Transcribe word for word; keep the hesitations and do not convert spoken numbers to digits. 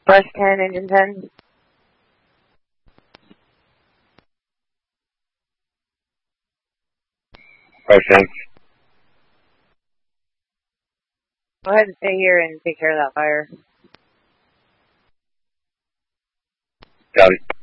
Breast ten, engine ten. Five ten. Go ahead and stay here and take care of that fire. Got it.